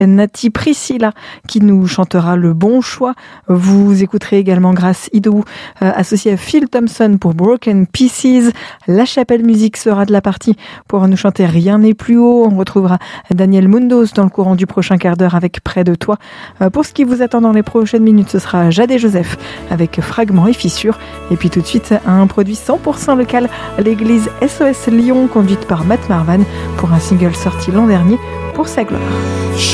Nati Priscilla qui nous chantera Le Bon Choix. Vous écouterez également Grace Idou associée à Phil Thompson pour Broken Pieces. La Chapelle Musique sera de la partie pour nous chanter Rien n'est plus haut. On retrouvera Daniel Mundos dans le courant du prochain quart d'heure avec Près de toi. Pour ce qui vous attend dans les prochaines minutes, ce sera Jade et Joseph avec Fragments et Fissures. Et puis tout de suite, un produit 100% local, l'église SOS Lyon, conduite par Matt Marvan pour un single sorti l'an dernier, Pour sa gloire.